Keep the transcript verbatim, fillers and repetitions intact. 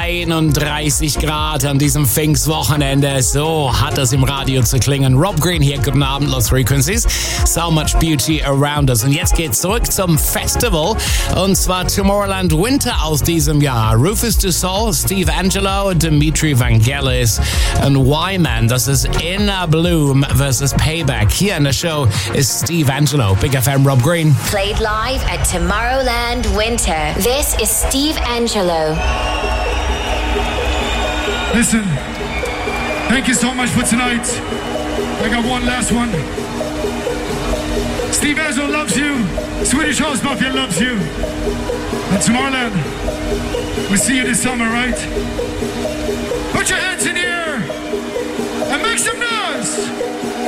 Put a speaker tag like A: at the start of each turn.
A: einunddreißig Grad an diesem Pfingstwochenende. So hat es im Radio zu klingen. Rob Green hier, guten Abend, Lost Frequencies. So much beauty around us. Und jetzt geht's zurück zum Festival. Und zwar Tomorrowland Winter aus diesem Jahr. Rufus Du Sol, Steve Angelo, Dimitri Vangelis und Y-Man. Das ist Inner Bloom versus Payback. Hier in der Show ist Steve Angelo. Big F M, Rob Green.
B: Played live at Tomorrowland Winter. This is Steve Angelo.
C: Listen, thank you so much for tonight. I got one last one. Steve Angelo loves you. Swedish House Mafia loves you. And Tomorrowland, we'll see you this summer, right? Put your hands in the air and make some noise.